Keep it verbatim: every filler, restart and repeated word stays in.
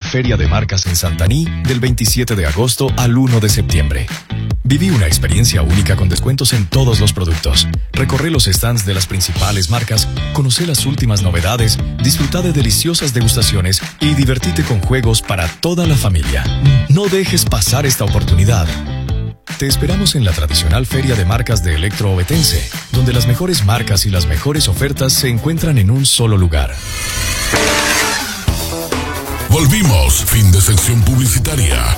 Feria de Marcas en Santaní del veintisiete de agosto al uno de septiembre. Viví una experiencia única con descuentos en todos los productos. Recorre los stands de las principales marcas, conoce las últimas novedades, disfruta de deliciosas degustaciones y divertite con juegos para toda la familia. No dejes pasar esta oportunidad. Te esperamos en la tradicional Feria de Marcas de Electro Ovetense, donde las mejores marcas y las mejores ofertas se encuentran en un solo lugar. Volvimos, fin de sección publicitaria.